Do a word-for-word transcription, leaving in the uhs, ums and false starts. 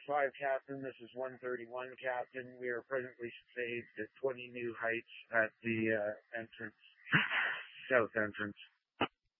twenty-five, Captain. This is one thirty-one, Captain. We are presently staged at twenty New Heights at the uh, entrance, south entrance.